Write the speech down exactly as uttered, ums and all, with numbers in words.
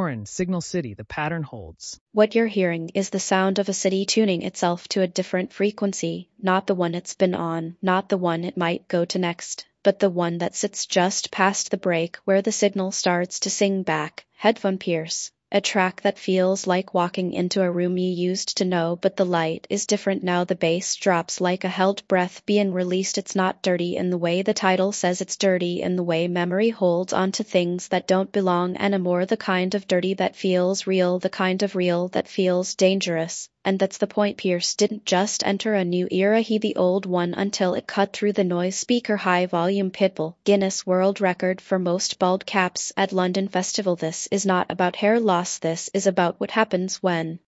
Warren, Signal City, the pattern holds. What you're hearing is the sound of a city tuning itself to a different frequency, not the one it's been on, not the one it might go to next, but the one that sits just past the break where the signal starts to sing back, headphone pierce. A track that feels like walking into a room you used to know, but the light is different now. The bass drops like a held breath being released. It's not dirty in the way the title says it's dirty, in the way memory holds onto things that don't belong anymore, the kind of dirty that feels real, the kind of real that feels dangerous. And that's the point. Pierce didn't just enter a new era, he the old one until it cut through the noise. Speaker high volume Pitbull, Guinness World Record for most bald caps at London Festival. This is not about hair loss, this is about what happens when